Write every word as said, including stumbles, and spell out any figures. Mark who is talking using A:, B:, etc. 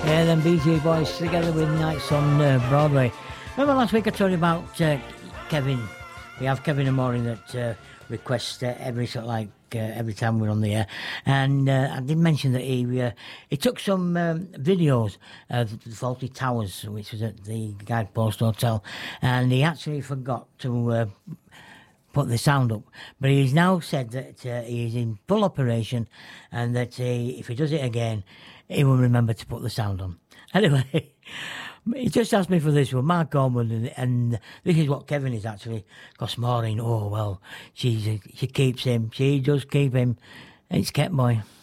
A: Yeah, then B G Boys together with Nights on uh, Broadway. Remember last week I told you about uh, Kevin? We have Kevin Amori that uh, requests uh, every sort of like uh, every time we're on the air, and uh, I did mention that he uh, he took some um, videos of the Faulty Towers, which was at the Guidepost Hotel, and he actually forgot to. Uh, put the sound up, but he's now said that uh, he is in full operation and that he, if he does it again, he will remember to put the sound on. Anyway, he just asked me for this one, Mark Ormond, and, and this is what Kevin is actually, because Maureen, oh well, she's, she keeps him, she does keep him, it's Ket Boy.